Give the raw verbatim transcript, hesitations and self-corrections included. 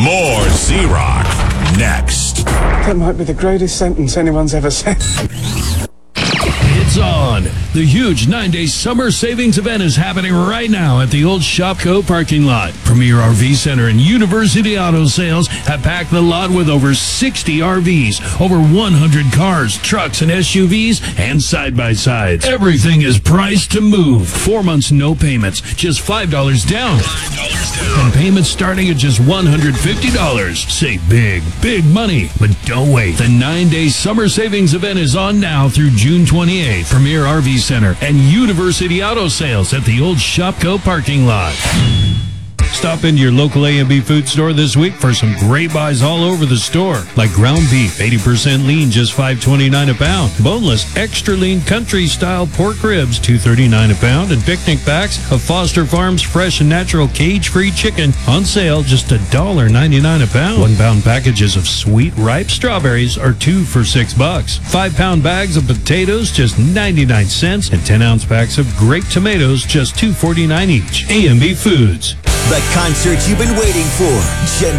More Z-Rock next. That might be the greatest sentence anyone's ever said. It's on. The huge nine-day summer savings event is happening right now at the old Shopco parking lot. Premier R V Center and University Auto Sales have packed the lot with over sixty R Vs, over one hundred cars, trucks, and S U Vs, and side-by-sides. Everything is priced to move. Four months, no payments, just five dollars down. five dollars down. And payments starting at just one hundred fifty dollars. Save big, big money. But don't wait. The nine-day summer savings event is on now through June twenty-eighth. Premier R V Center and University Auto Sales at the old Shopco parking lot. Stop into your local A and B food store this week for some great buys all over the store, like ground beef, eighty percent lean, just five twenty-nine a pound. Boneless, extra lean country-style pork ribs, two thirty-nine a pound. And picnic packs of Foster Farms fresh and natural cage-free chicken on sale, just one ninety-nine a pound. One-pound packages of sweet, ripe strawberries are two for six bucks. Five-pound bags of potatoes, just ninety-nine cents. And ten-ounce packs of grape tomatoes, just two forty-nine each. A and B Foods. The concert you've been waiting for. Gen